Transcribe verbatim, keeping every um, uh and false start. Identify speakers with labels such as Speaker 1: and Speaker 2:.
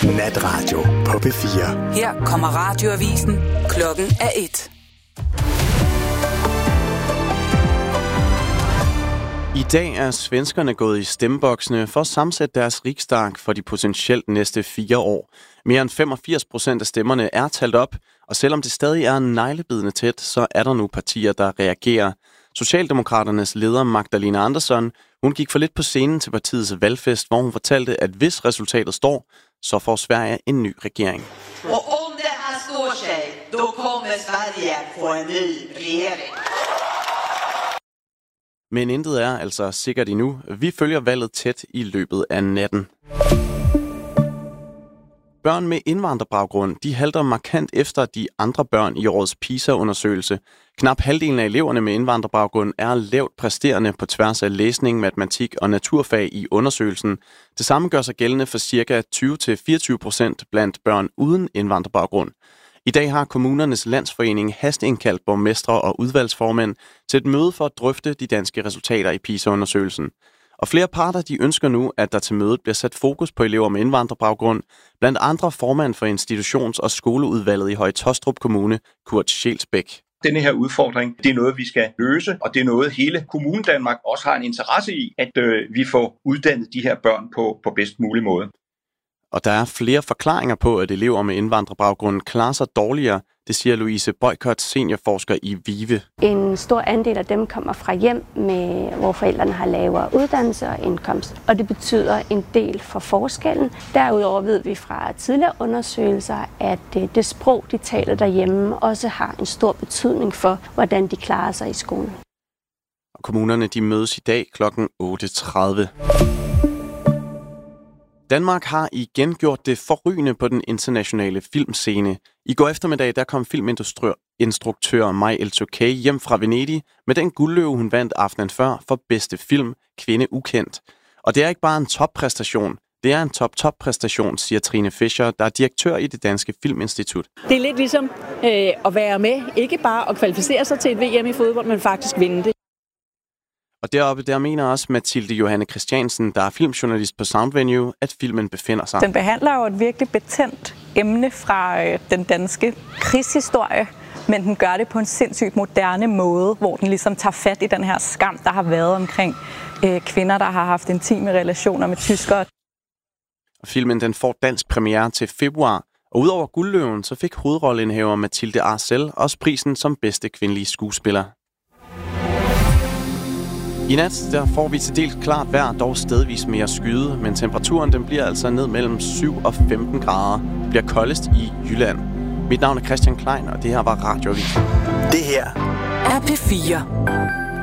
Speaker 1: Natradio på P fire.
Speaker 2: Her kommer radioavisen. Klokken er et.
Speaker 3: I dag er svenskerne gået i stemmeboksene for at sammensætte deres riksdag for de potentielt næste fire år. Mere end femogfirs procent af stemmerne er talt op, og selvom det stadig er neglebidende tæt, så er der nu partier, der reagerer. Socialdemokraternes leder Magdalena Andersson, hun gik for lidt på scenen til partiets valgfest, hvor hun fortalte, at hvis resultatet står, så får Sverige en ny regering.
Speaker 4: Og om det her står sig, då kommer Sverige få en ny regering.
Speaker 3: Men intet er altså sikkert endnu. Vi følger valget tæt i løbet af natten. Børn med indvandrerbaggrund, de halter markant efter de andre børn i årets PISA-undersøgelse. Knap halvdelen af eleverne med indvandrerbaggrund er lavt præsterende på tværs af læsning, matematik og naturfag i undersøgelsen. Det samme gør sig gældende for ca. tyve til fireogtyve procent blandt børn uden indvandrerbaggrund. I dag har kommunernes landsforening hasteindkaldt borgmestre og udvalgsformænd til et møde for at drøfte de danske resultater i PISA-undersøgelsen. Og flere parter de ønsker nu, at der til mødet bliver sat fokus på elever med indvandrerbaggrund, blandt andre formand for institutions- og skoleudvalget i Høje Taastrup Kommune, Kurt Schelsbæk.
Speaker 5: Denne her udfordring, det er noget, vi skal løse, og det er noget, hele Kommunen Danmark også har en interesse i, at øh, vi får uddannet de her børn på, på bedst mulig måde.
Speaker 3: Og der er flere forklaringer på, at elever med indvandrerbaggrund klarer sig dårligere. Det siger Louise Boykott, seniorforsker i VIVE.
Speaker 6: En stor andel af dem kommer fra hjem, med, hvor forældrene har lavere uddannelse og indkomst. Og det betyder en del for forskellen. Derudover ved vi fra tidligere undersøgelser, at det sprog, de taler derhjemme, også har en stor betydning for, hvordan de klarer sig i skolen.
Speaker 3: Og kommunerne de mødes i dag klokken otte tredive. Danmark har igen gjort det forrygende på den internationale filmscene. I går eftermiddag der kom filminstruktør Maj El-Tokay hjem fra Venedig med den guldløve, hun vandt aftenen før for bedste film, Kvinde ukendt. Og det er ikke bare en toppræstation, det er en top-top-præstation, siger Trine Fischer, der er direktør i det Danske Filminstitut.
Speaker 7: Det er lidt ligesom øh, at være med, ikke bare at kvalificere sig til et V M i fodbold, men faktisk vinde det.
Speaker 3: Og deroppe, der mener også Mathilde Johanne Christiansen, der er filmjournalist på Soundvenue, at filmen befinder sig.
Speaker 8: Den behandler jo et virkelig betændt emne fra øh, den danske krigshistorie, men den gør det på en sindssygt moderne måde, hvor den ligesom tager fat i den her skam, der har været omkring øh, kvinder, der har haft intime relationer med tyskere.
Speaker 3: Og filmen den får dansk premiere til februar, og udover guldløven, så fik hovedrolleindehaver Mathilde Arcel også prisen som bedste kvindelige skuespiller. I nat der får vi til dels klart vejr, dog stedvis mere skyde, men temperaturen den bliver altså ned mellem syv og femten grader. Det bliver koldest i Jylland. Mit navn er Christian Klein, og det her var Radioavisen.
Speaker 1: Det her
Speaker 2: er P fire.